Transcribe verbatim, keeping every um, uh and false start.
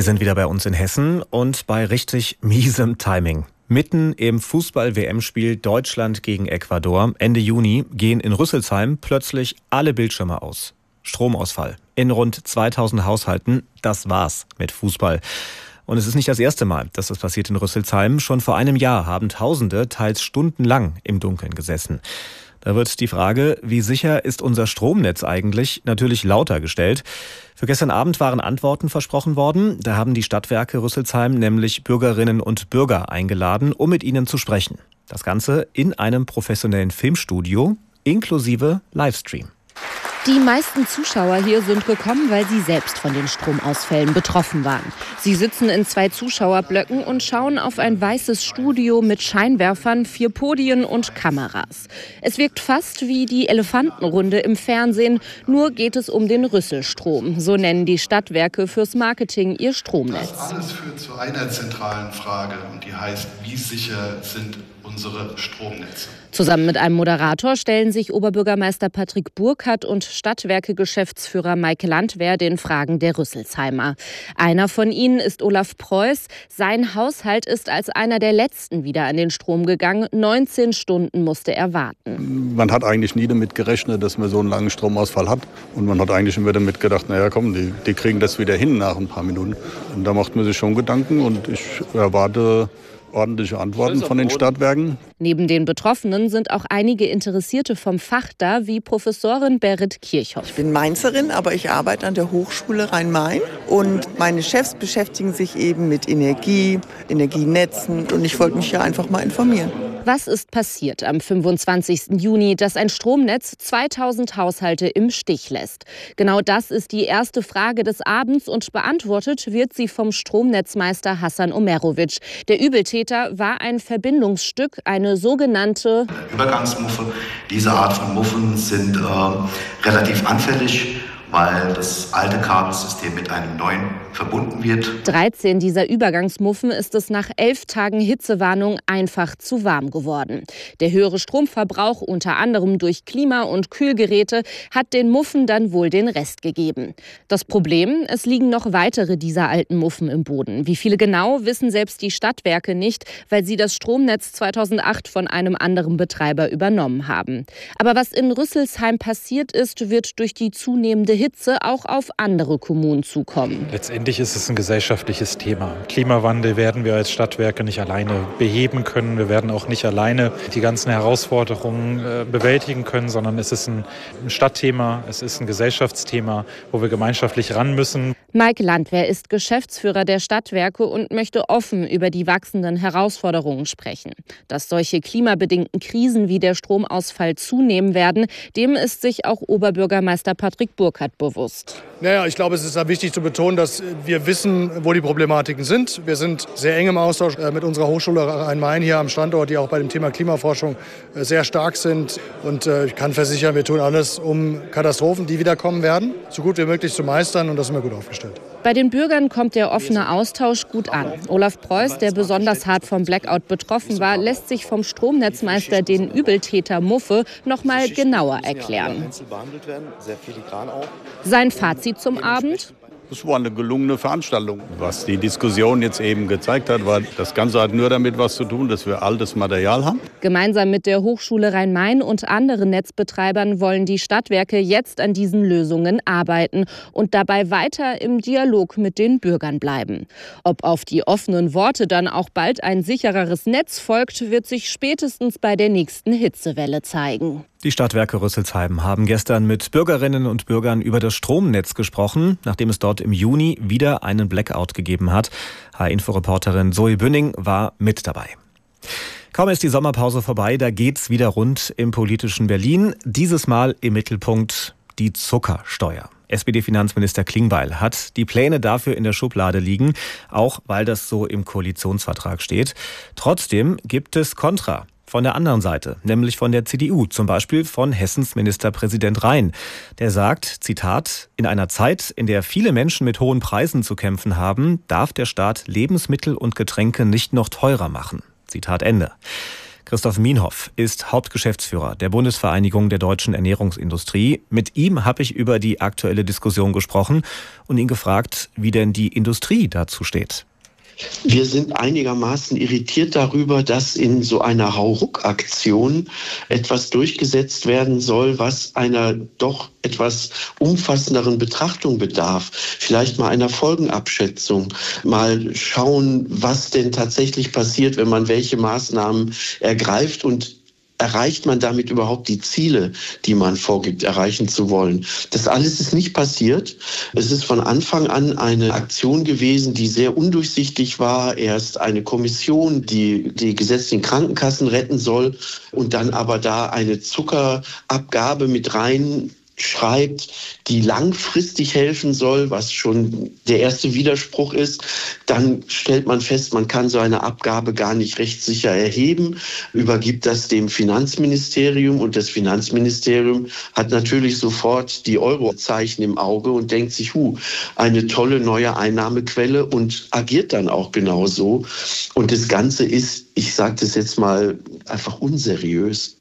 Wir sind wieder bei uns in Hessen und bei richtig miesem Timing. Mitten im Fußball-W M-Spiel Deutschland gegen Ecuador Ende Juni gehen in Rüsselsheim plötzlich alle Bildschirme aus. Stromausfall in rund zweitausend Haushalten. Das war's mit Fußball. Und es ist nicht das erste Mal, dass das passiert in Rüsselsheim. Schon vor einem Jahr haben Tausende teils stundenlang im Dunkeln gesessen. Da wird die Frage, wie sicher ist unser Stromnetz eigentlich, natürlich lauter gestellt. Für gestern Abend waren Antworten versprochen worden. Da haben die Stadtwerke Rüsselsheim nämlich Bürgerinnen und Bürger eingeladen, um mit ihnen zu sprechen. Das Ganze in einem professionellen Filmstudio inklusive Livestream. Die meisten Zuschauer hier sind gekommen, weil sie selbst von den Stromausfällen betroffen waren. Sie sitzen in zwei Zuschauerblöcken und schauen auf ein weißes Studio mit Scheinwerfern, vier Podien und Kameras. Es wirkt fast wie die Elefantenrunde im Fernsehen, nur geht es um den Rüsselstrom. So nennen die Stadtwerke fürs Marketing ihr Stromnetz. Das alles führt zu einer zentralen Frage und die heißt, wie sicher sind unsere Stromnetze? Zusammen mit einem Moderator stellen sich Oberbürgermeister Patrick Burkhardt und Stadtwerke-Geschäftsführer Maike Landwehr den Fragen der Rüsselsheimer. Einer von ihnen ist Olaf Preuß. Sein Haushalt ist als einer der letzten wieder an den Strom gegangen. neunzehn Stunden musste er warten. Man hat eigentlich nie damit gerechnet, dass man so einen langen Stromausfall hat. Und man hat eigentlich immer damit gedacht, naja komm, die, die kriegen das wieder hin nach ein paar Minuten. Und da macht man sich schon Gedanken und ich erwarte ordentliche Antworten von den Stadtwerken. Neben den Betroffenen sind auch einige Interessierte vom Fach da, wie Professorin Berit Kirchhoff. Ich bin Mainzerin, aber ich arbeite an der Hochschule Rhein-Main. Und meine Chefs beschäftigen sich eben mit Energie, Energienetzen. Und ich wollte mich ja einfach mal informieren. Was ist passiert am fünfundzwanzigsten Juni, dass ein Stromnetz zweitausend Haushalte im Stich lässt? Genau das ist die erste Frage des Abends und beantwortet wird sie vom Stromnetzmeister Hassan Omerovic. Der Übeltäter war ein Verbindungsstück, eine sogenannte Übergangsmuffe. Diese Art von Muffen sind äh, relativ anfällig, weil das alte Kabelsystem mit einem neuen verbunden wird. dreizehn dieser Übergangsmuffen ist es nach elf Tagen Hitzewarnung einfach zu warm geworden. Der höhere Stromverbrauch, unter anderem durch Klima- und Kühlgeräte, hat den Muffen dann wohl den Rest gegeben. Das Problem, es liegen noch weitere dieser alten Muffen im Boden. Wie viele genau, wissen selbst die Stadtwerke nicht, weil sie das Stromnetz zweitausendacht von einem anderen Betreiber übernommen haben. Aber was in Rüsselsheim passiert ist, wird durch die zunehmende Hitze auch auf andere Kommunen zukommen. Letztendlich ist es ein gesellschaftliches Thema. Klimawandel werden wir als Stadtwerke nicht alleine beheben können. Wir werden auch nicht alleine die ganzen Herausforderungen äh, bewältigen können, sondern es ist ein Stadtthema, es ist ein Gesellschaftsthema, wo wir gemeinschaftlich ran müssen. Maike Landwehr ist Geschäftsführer der Stadtwerke und möchte offen über die wachsenden Herausforderungen sprechen. Dass solche klimabedingten Krisen wie der Stromausfall zunehmen werden, dem ist sich auch Oberbürgermeister Patrick Burkhardt bewusst. Naja, ich glaube, es ist wichtig zu betonen, dass wir wissen, wo die Problematiken sind. Wir sind sehr eng im Austausch mit unserer Hochschule Rhein-Main hier am Standort, die auch bei dem Thema Klimaforschung sehr stark sind. Und ich kann versichern, wir tun alles, um Katastrophen, die wiederkommen werden, so gut wie möglich zu meistern. Und das sind wir gut aufgestellt. Bei den Bürgern kommt der offene Austausch gut an. Olaf Preuß, der besonders hart vom Blackout betroffen war, lässt sich vom Stromnetzmeister den Übeltäter Muffe noch mal genauer erklären. Sein Fazit zum Abend? Es war eine gelungene Veranstaltung. Was die Diskussion jetzt eben gezeigt hat, war, das Ganze hat nur damit was zu tun, dass wir altes Material haben. Gemeinsam mit der Hochschule Rhein-Main und anderen Netzbetreibern wollen die Stadtwerke jetzt an diesen Lösungen arbeiten und dabei weiter im Dialog mit den Bürgern bleiben. Ob auf die offenen Worte dann auch bald ein sichereres Netz folgt, wird sich spätestens bei der nächsten Hitzewelle zeigen. Die Stadtwerke Rüsselsheim haben gestern mit Bürgerinnen und Bürgern über das Stromnetz gesprochen, nachdem es dort im Juni wieder einen Blackout gegeben hat. H I-Info-Reporterin Zoe Bünning war mit dabei. Kaum ist die Sommerpause vorbei, da geht's wieder rund im politischen Berlin. Dieses Mal im Mittelpunkt die Zuckersteuer. S P D-Finanzminister Klingbeil hat die Pläne dafür in der Schublade liegen, auch weil das so im Koalitionsvertrag steht. Trotzdem gibt es Kontra. Von der anderen Seite, nämlich von der C D U, zum Beispiel von Hessens Ministerpräsident Rhein. Der sagt, Zitat, in einer Zeit, in der viele Menschen mit hohen Preisen zu kämpfen haben, darf der Staat Lebensmittel und Getränke nicht noch teurer machen. Zitat Ende. Christoph Mienhoff ist Hauptgeschäftsführer der Bundesvereinigung der deutschen Ernährungsindustrie. Mit ihm habe ich über die aktuelle Diskussion gesprochen und ihn gefragt, wie denn die Industrie dazu steht. Wir sind einigermaßen irritiert darüber, dass in so einer Hauruck-Aktion etwas durchgesetzt werden soll, was einer doch etwas umfassenderen Betrachtung bedarf. Vielleicht mal einer Folgenabschätzung, mal schauen, was denn tatsächlich passiert, wenn man welche Maßnahmen ergreift und erreicht man damit überhaupt die Ziele, die man vorgibt, erreichen zu wollen? Das alles ist nicht passiert. Es ist von Anfang an eine Aktion gewesen, die sehr undurchsichtig war. Erst eine Kommission, die die gesetzlichen Krankenkassen retten soll und dann aber da eine Zuckerabgabe mit rein schreibt, die langfristig helfen soll, was schon der erste Widerspruch ist. Dann stellt man fest, man kann so eine Abgabe gar nicht rechtssicher erheben, übergibt das dem Finanzministerium und das Finanzministerium hat natürlich sofort die Eurozeichen im Auge und denkt sich, hu, eine tolle neue Einnahmequelle und agiert dann auch genauso. Und das Ganze ist, ich sage das jetzt mal, einfach unseriös.